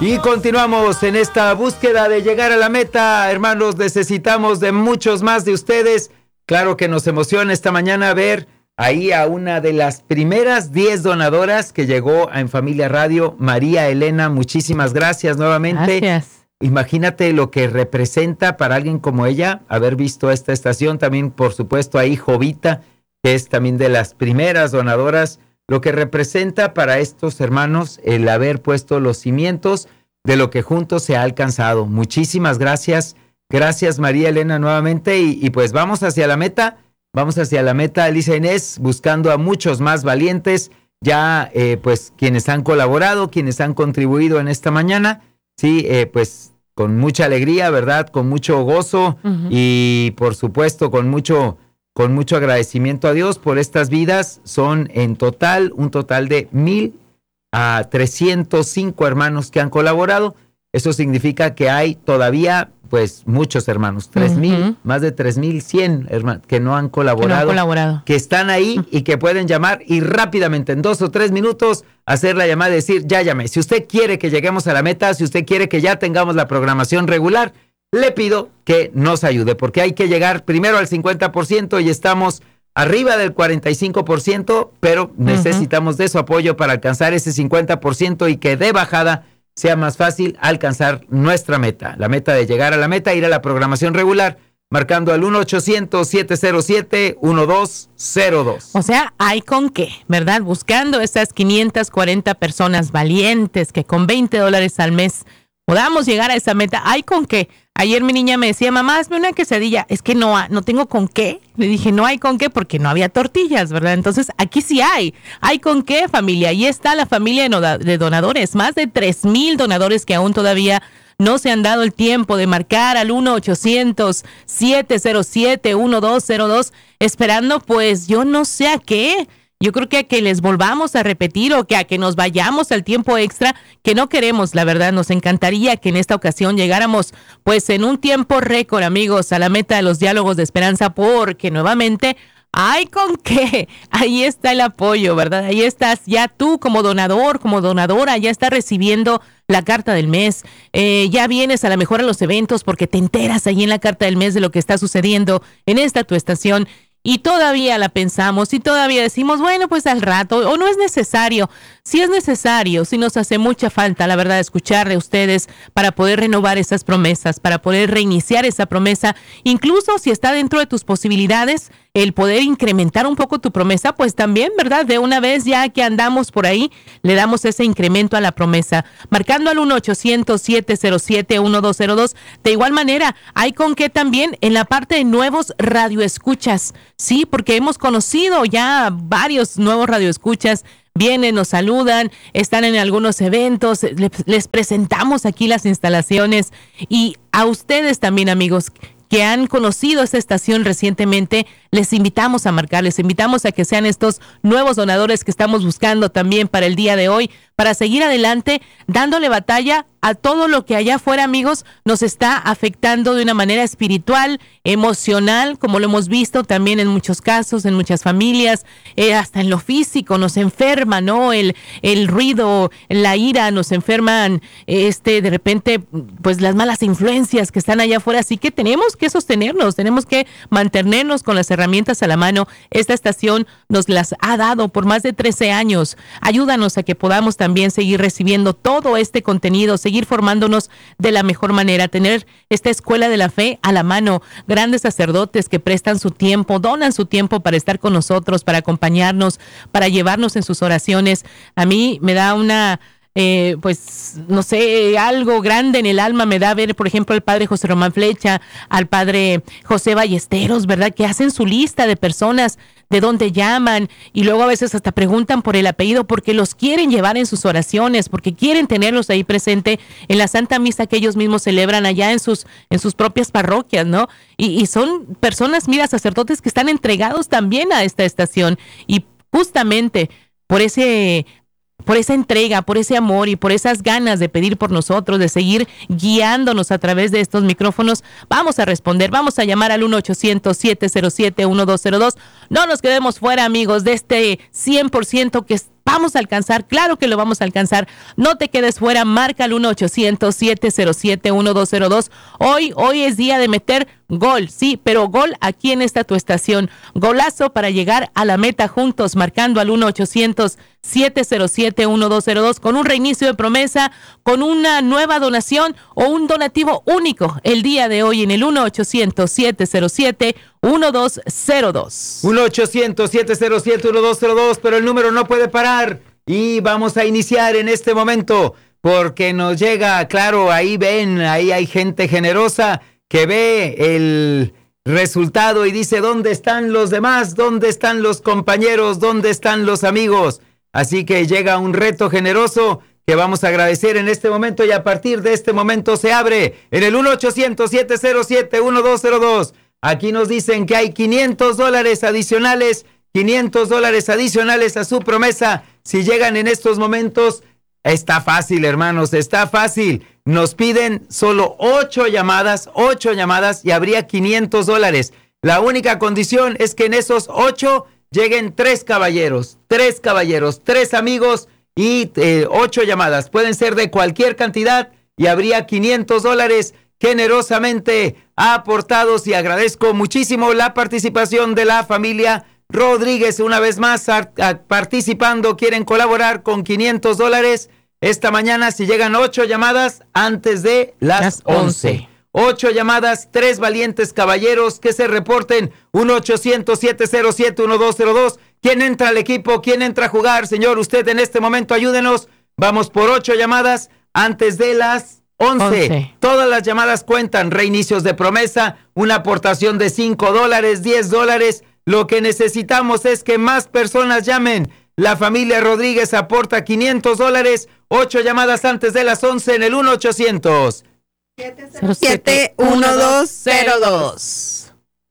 Y continuamos en esta búsqueda de llegar a la meta. Hermanos, necesitamos de muchos más de ustedes. Claro que nos emociona esta mañana ver ahí a una de las primeras 10 donadoras que llegó a En Familia Radio, María Elena. Muchísimas gracias nuevamente. Gracias. Imagínate lo que representa para alguien como ella haber visto esta estación. También, por supuesto, ahí Jovita, que es también de las primeras donadoras. Lo que representa para estos hermanos el haber puesto los cimientos de lo que juntos se ha alcanzado. Muchísimas gracias. Gracias, María Elena, nuevamente. Y pues vamos hacia la meta. Vamos hacia la meta, Elisa Inés, buscando a muchos más valientes. Ya, pues, quienes han colaborado, quienes han contribuido en esta mañana. Sí, pues, con mucha alegría, ¿verdad? Con mucho gozo y, por supuesto, con mucho agradecimiento a Dios por estas vidas. Son en total, un total de 1,305 hermanos que han colaborado. Eso significa que hay todavía, pues, muchos hermanos, 3,000, más de 3,100 hermanos que no han colaborado, que están ahí y que pueden llamar y rápidamente, en 2 o 3 minutos, hacer la llamada y decir, ya llamé. Si usted quiere que lleguemos a la meta, si usted quiere que ya tengamos la programación regular, le pido que nos ayude, porque hay que llegar primero al 50% y estamos arriba del 45%, pero necesitamos de su apoyo para alcanzar ese 50% y que de bajada sea más fácil alcanzar nuestra meta. La meta de llegar a la meta, ir a la programación regular, marcando al 1-800-707-1202. O sea, hay con qué, ¿verdad? Buscando esas 540 personas valientes que con $20 al mes podamos llegar a esa meta. Hay con qué. Ayer mi niña me decía, mamá, hazme una quesadilla. Es que no tengo con qué. Le dije, no hay con qué porque no había tortillas, ¿verdad? Entonces, aquí sí hay con qué, familia. Ahí está la familia de donadores, más de 3,000 donadores que aún todavía no se han dado el tiempo de marcar al 1-800-707-1202, esperando, pues, yo no sé a qué. Yo creo que a que les volvamos a repetir o que a que nos vayamos al tiempo extra, que no queremos, la verdad. Nos encantaría que en esta ocasión llegáramos, pues, en un tiempo récord, amigos, a la meta de los diálogos de esperanza, porque nuevamente hay con qué. Ahí está el apoyo, ¿verdad? Ahí estás ya tú como donador, como donadora, ya estás recibiendo la carta del mes. Ya vienes a lo mejor a los eventos porque te enteras ahí en la carta del mes de lo que está sucediendo en esta tu estación. Y todavía la pensamos y todavía decimos, bueno, pues al rato, o no es necesario. Si es necesario, si nos hace mucha falta, la verdad, escuchar de ustedes para poder renovar esas promesas, para poder reiniciar esa promesa. Incluso si está dentro de tus posibilidades, el poder incrementar un poco tu promesa, pues también, ¿verdad? De una vez ya que andamos por ahí, le damos ese incremento a la promesa. Marcando al 1-800-707-1202. De igual manera, hay con qué también en la parte de nuevos radioescuchas. Sí, porque hemos conocido ya varios nuevos radioescuchas. Vienen, nos saludan, están en algunos eventos, les presentamos aquí las instalaciones. Y a ustedes también, amigos, que han conocido esta estación recientemente, les invitamos a marcar, les invitamos a que sean estos nuevos donadores que estamos buscando también para el día de hoy, para seguir adelante, dándole batalla a todo lo que allá afuera, amigos, nos está afectando de una manera espiritual, emocional, como lo hemos visto también en muchos casos, en muchas familias, hasta en lo físico, nos enferma, ¿no? El ruido, la ira, nos enferman, de repente, pues las malas influencias que están allá afuera, así que tenemos que sostenernos, tenemos que mantenernos con las herramientas a la mano. Esta estación nos las ha dado por más de 13 años. Ayúdanos a que podamos también seguir recibiendo todo este contenido, seguir formándonos de la mejor manera, tener esta escuela de la fe a la mano, grandes sacerdotes que prestan su tiempo, donan su tiempo para estar con nosotros, para acompañarnos, para llevarnos en sus oraciones. A mí me da una... pues no sé, algo grande en el alma me da ver, por ejemplo, al padre José Román Flecha, al padre José Ballesteros, ¿verdad? Que hacen su lista de personas de dónde llaman y luego a veces hasta preguntan por el apellido porque los quieren llevar en sus oraciones, porque quieren tenerlos ahí presente en la Santa Misa que ellos mismos celebran allá en sus propias parroquias, ¿no? Y son personas, mira, sacerdotes que están entregados también a esta estación y justamente por esa entrega, por ese amor y por esas ganas de pedir por nosotros, de seguir guiándonos a través de estos micrófonos, vamos a responder, vamos a llamar al 1-800-707-1202. No nos quedemos fuera, amigos, de este 100% que vamos a alcanzar, claro que lo vamos a alcanzar. No te quedes fuera, marca al 1-800-707-1202. Hoy es día de meter gol, sí, pero gol aquí en esta tu estación. Golazo para llegar a la meta juntos, marcando al 1-800-707-1202 con un reinicio de promesa, con una nueva donación o un donativo único el día de hoy en el 1-800-707-1202. 1-800-707-1202, pero el número no puede parar. Y vamos a iniciar en este momento, porque nos llega, claro, ahí ven, ahí hay gente generosa que ve el resultado y dice, ¿dónde están los demás? ¿Dónde están los compañeros? ¿Dónde están los amigos? Así que llega un reto generoso que vamos a agradecer en este momento, y a partir de este momento se abre en el 1-800-707-1202. Aquí nos dicen que hay $500 adicionales, $500 adicionales a su promesa. Si llegan en estos momentos, está fácil, hermanos, está fácil. Nos piden solo 8 llamadas y habría $500. La única condición es que en esos 8 lleguen 3 caballeros, 3 amigos y 8 llamadas. Pueden ser de cualquier cantidad y habría $500 generosamente aportados, y agradezco muchísimo la participación de la familia Rodríguez una vez más participando. Quieren colaborar con $500 esta mañana si llegan 8 llamadas antes de las 11. 8 llamadas, 3 valientes caballeros que se reporten. 1-800-707-1202. ¿Quién entra al equipo? ¿Quién entra a jugar? Señor, usted en este momento ayúdenos. Vamos por 8 llamadas antes de las 11. Todas las llamadas cuentan. Reinicios de promesa, una aportación de $5, $10. Lo que necesitamos es que más personas llamen. La familia Rodríguez aporta $500. 8 llamadas antes de las 11 en el 1-800-707-1202.